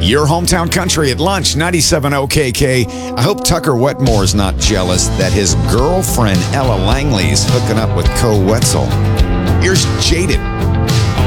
Your hometown country at lunch, 97 OKK. I hope Tucker Wetmore's not jealous that his girlfriend Ella Langley's hooking up with Co Wetzel. Here's Jaded